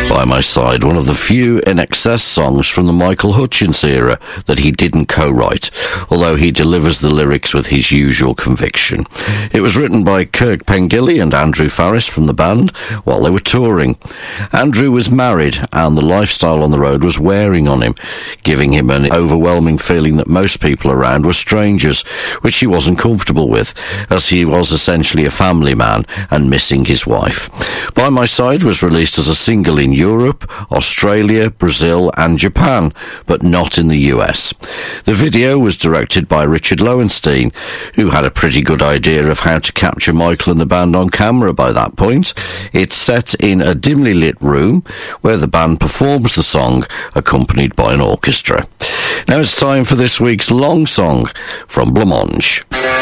By My Side, one of the few INXS songs from the Michael Hutchence era that he didn't co-write, although he delivers the lyrics with his usual conviction. It was written by Kirk Pengilly and Andrew Farris from the band while they were touring. Andrew was married and the lifestyle on the road was wearing on him, giving him an overwhelming feeling that most people around were strangers, which he wasn't comfortable with, as he was essentially a family man and missing his wife. By My Side was released as a single in Europe, Australia, Brazil and Japan, but not in the US. The video was directed by Richard Lowenstein, who had a pretty good idea of how to capture Michael and the band on camera by that point. It's set in a dimly lit room where the band performs the song accompanied by an orchestra. Now it's time for this week's long song from Blancmange.